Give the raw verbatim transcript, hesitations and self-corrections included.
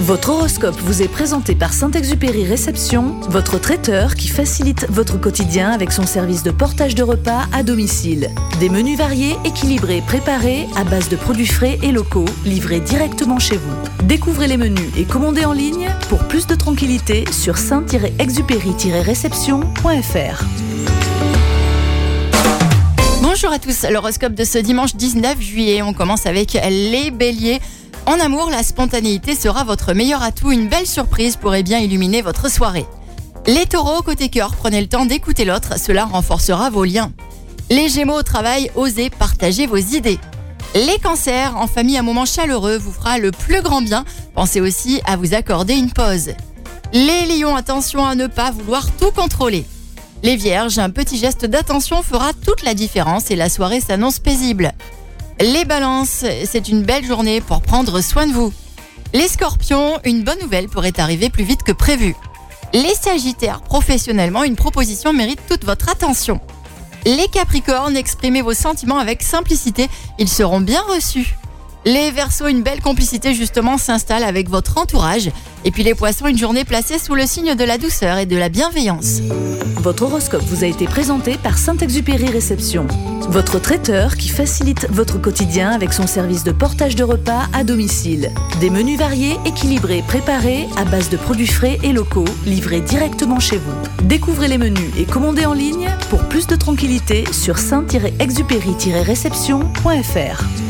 Votre horoscope vous est présenté par Saint-Exupéry Réception, votre traiteur qui facilite votre quotidien avec son service de portage de repas à domicile. Des menus variés, équilibrés, préparés à base de produits frais et locaux, livrés directement chez vous. Découvrez les menus et commandez en ligne pour plus de tranquillité sur saint exupéry réception point f r. Bonjour à tous, l'horoscope de ce dimanche dix-neuf juillet, on commence avec les béliers. En amour, la spontanéité sera votre meilleur atout, une belle surprise pourrait bien illuminer votre soirée. Les taureaux, côté cœur, prenez le temps d'écouter l'autre, cela renforcera vos liens. Les gémeaux au travail, osez partager vos idées. Les cancers, en famille, un moment chaleureux vous fera le plus grand bien, pensez aussi à vous accorder une pause. Les lions, attention à ne pas vouloir tout contrôler. Les vierges, un petit geste d'attention fera toute la différence et la soirée s'annonce paisible. Les balances, c'est une belle journée pour prendre soin de vous. Les scorpions, une bonne nouvelle pourrait arriver plus vite que prévu. Les sagittaires, professionnellement, une proposition mérite toute votre attention. Les capricornes, exprimez vos sentiments avec simplicité, ils seront bien reçus. Les verseaux, une belle complicité justement s'installe avec votre entourage. Et puis les poissons, une journée placée sous le signe de la douceur et de la bienveillance. Votre horoscope vous a été présenté par Saint-Exupéry Réception, votre traiteur qui facilite votre quotidien avec son service de portage de repas à domicile. Des menus variés, équilibrés, préparés à base de produits frais et locaux, livrés directement chez vous. Découvrez les menus et commandez en ligne pour plus de tranquillité sur saint exupéry réception point f r.